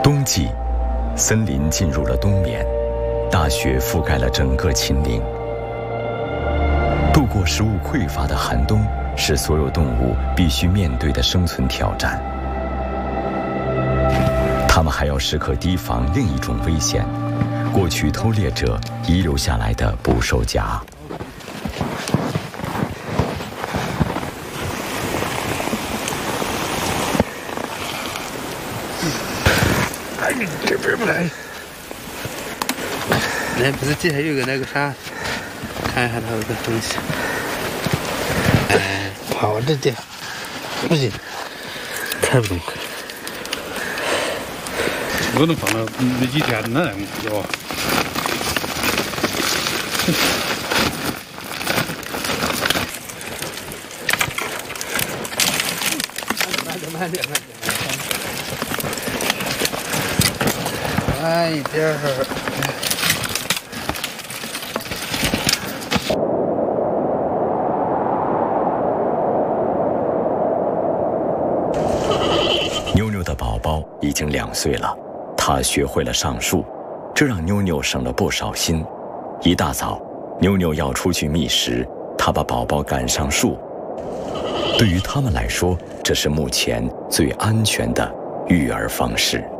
冬季，森林进入了冬眠，大雪覆盖了整个秦岭。度过食物匮乏的寒冬，是所有动物必须面对的生存挑战。它们还要时刻提防另一种危险——过去偷猎者遗留下来的捕兽夹。 这边不来。那不是底下有个那个啥，看一下它有个东西。哎，跑这地，不行，抬不动。 我能放了没几天呢，是吧？ 慢点。慢一点儿。 妞妞的宝宝已经2岁了，他学会了上树，这让妞妞省了不少心。一大早，妞妞要出去觅食，她把宝宝赶上树。对于他们来说，这是目前最安全的育儿方式。